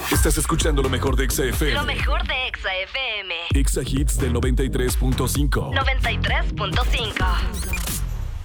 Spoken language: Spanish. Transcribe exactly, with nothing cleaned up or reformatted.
Estás escuchando lo mejor de Exa F M. Lo mejor de Exa F M. Exa Hits del noventa y tres punto cinco. noventa y tres punto cinco.